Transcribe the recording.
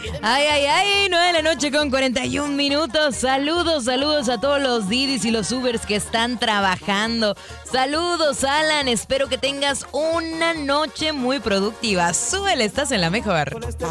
Ay, ay, ay, 9 de la noche con 41 minutos. Saludos a todos los Didis y los Ubers que están trabajando. Saludos, Alan. Espero que tengas una noche muy productiva. Súbele, estás en la mejor.